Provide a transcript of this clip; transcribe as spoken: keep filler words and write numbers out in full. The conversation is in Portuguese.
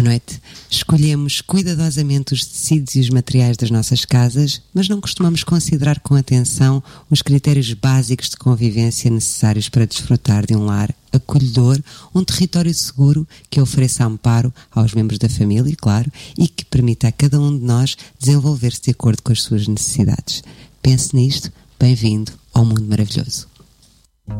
Boa noite. Escolhemos cuidadosamente os tecidos e os materiais das nossas casas, mas não costumamos considerar com atenção os critérios básicos de convivência necessários para desfrutar de um lar acolhedor, um território seguro que ofereça amparo aos membros da família, claro, e que permita a cada um de nós desenvolver-se de acordo com as suas necessidades. Pense nisto. Bem-vindo ao Mundo Maravilhoso.